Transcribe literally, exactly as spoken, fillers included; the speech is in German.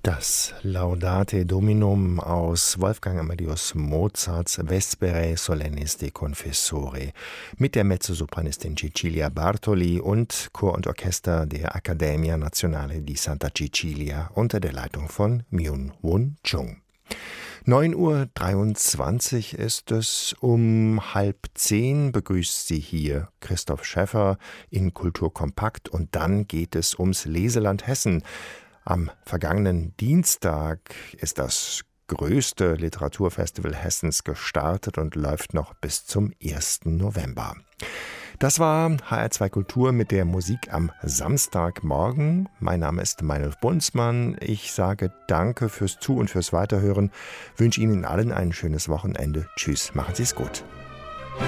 Das Laudate Dominum aus Wolfgang Amadeus Mozarts Vesperae Solennis de Confessore mit der Mezzosopranistin Cecilia Bartoli und Chor und Orchester der Accademia Nazionale di Santa Cecilia unter der Leitung von Myung-Whun Chung. neun Uhr dreiundzwanzig ist es. Um halb zehn begrüßt Sie hier Christoph Schäffer in Kultur kompakt und dann geht es ums Leseland Hessen. Am vergangenen Dienstag ist das größte Literaturfestival Hessens gestartet und läuft noch bis zum ersten November. Das war H R zwei Kultur mit der Musik am Samstagmorgen. Mein Name ist Meinolf Bunzmann. Ich sage Danke fürs Zu- und fürs Weiterhören, wünsche Ihnen allen ein schönes Wochenende. Tschüss, machen Sie es gut.